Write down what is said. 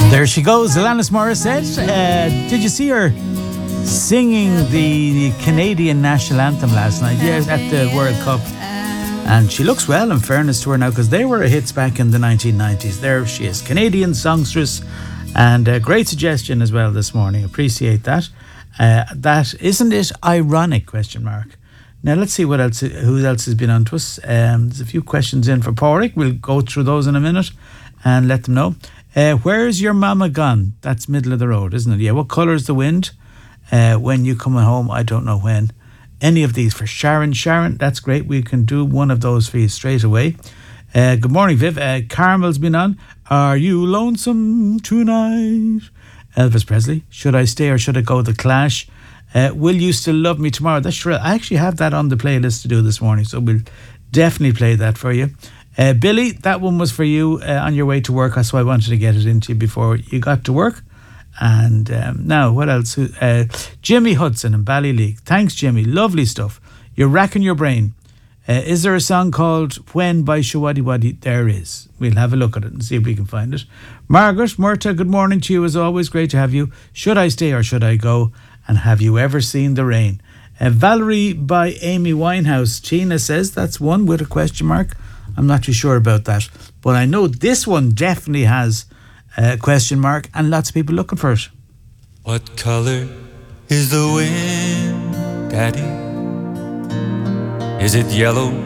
There she goes, Alanis Morissette. Did you see her singing the Canadian national anthem last night? Yes, at the World Cup. And she looks well, in fairness to her now, because they were hits back in the 1990s. There she is, Canadian songstress. And a great suggestion as well this morning. Appreciate that. That isn't it ironic? Question mark. Now let's see what else. Who else has been on to us? There's a few questions in for Pádraig. We'll go through those in a minute and let them know. Where's your mama gone? That's middle of the road, isn't it? Yeah. What colour's the wind? When you coming home? I don't know when. Any of these for Sharon. Sharon, that's great. We can do one of those for you straight away. Good morning, Viv. Carmel's been on. Are you lonesome tonight? Elvis Presley. Should I stay or should I go? The Clash. Will you still love me tomorrow? That's true. I actually have that on the playlist to do this morning, so we'll definitely play that for you. Billy, that one was for you on your way to work. That's why I wanted to get it into you before you got to work. And now, what else? Jimmy Hudson in Ballyleague. Thanks, Jimmy. Lovely stuff. You're racking your brain. Is there a song called When by Shawadi Wadi? There is. We'll have a look at it and see if we can find it. Margaret, Murta, good morning to you as always. Great to have you. Should I stay or should I go? And have you ever seen the rain? Valerie by Amy Winehouse. Tina says that's one with a question mark. I'm not too sure about that. But I know this one definitely has a question mark and lots of people looking for it. What color is the wind, Daddy? Is it yellow